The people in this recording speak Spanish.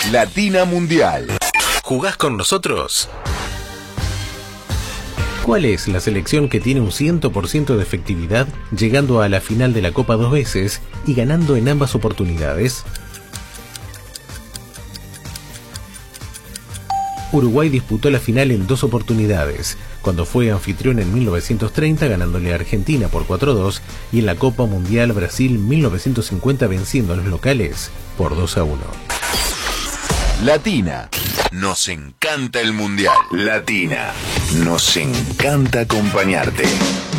Latina Mundial. ¿Jugás con nosotros? ¿Cuál es la selección que tiene un 100% de efectividad, llegando a la final de la Copa 2 veces y ganando en ambas oportunidades? Uruguay disputó la final en 2 oportunidades, cuando fue anfitrión en 1930 ganándole a Argentina por 4-2 y en la Copa Mundial Brasil 1950 venciendo a los locales por 2-1. Latina. Nos encanta el Mundial. Latina. Nos encanta acompañarte.